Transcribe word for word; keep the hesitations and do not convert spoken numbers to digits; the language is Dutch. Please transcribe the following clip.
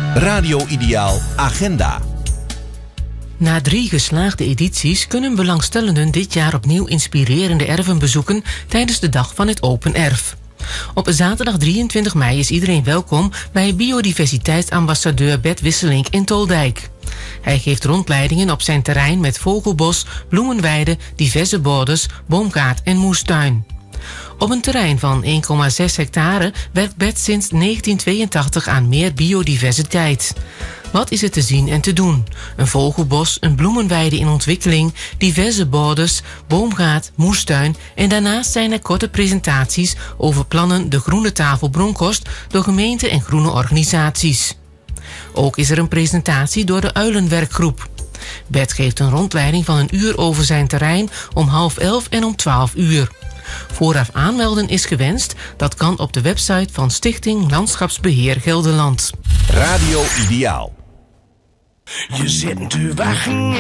Radio Ideaal Agenda. Na drie geslaagde edities kunnen belangstellenden dit jaar opnieuw inspirerende erven bezoeken tijdens de Dag van het Open Erf. Op zaterdag drieëntwintig mei is iedereen welkom bij biodiversiteitsambassadeur Bert Wisselink in Toldijk. Hij geeft rondleidingen op zijn terrein met vogelbos, bloemenweide, diverse bordes, boomgaard en moestuin. Op een terrein van één komma zes hectare werkt Bert sinds negentien tweeëntachtig aan meer biodiversiteit. Wat is er te zien en te doen? Een vogelbos, een bloemenweide in ontwikkeling, diverse bordes, boomgaard, moestuin en daarnaast zijn er korte presentaties over plannen de Groene Tafel Bronkhorst door gemeenten en groene organisaties. Ook is er een presentatie door de Uilenwerkgroep. Bert geeft een rondleiding van een uur over zijn terrein om half elf en om twaalf uur. Vooraf aanmelden is gewenst. Dat kan op de website van Stichting Landschapsbeheer Gelderland. Radio Ideaal. Je zit te wachten.